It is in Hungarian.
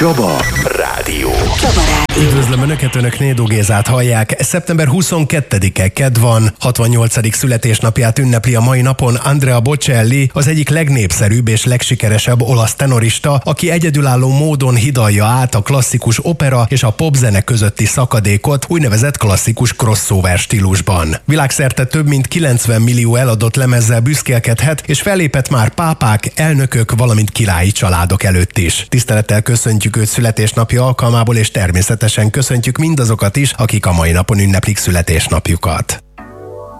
Csaba Rádió. Üdvözlöm Önöket, Önök Nédó Gézát hallják. Szeptember 22-e kedd van, 68. születésnapját ünnepli a mai napon Andrea Bocelli, az egyik legnépszerűbb és legsikeresebb olasz tenorista, aki egyedülálló módon hidalja át a klasszikus opera és a popzene közötti szakadékot úgynevezett klasszikus crossover stílusban. Világszerte több mint 90 millió eladott lemezzel büszkélkedhet, és fellépett már pápák, elnökök, valamint királyi családok előtt is. Tisztelettel köszöntjük őt születésnapja alkalmából, és természetesen köszöntjük mindazokat is, akik a mai napon ünneplik születésnapjukat.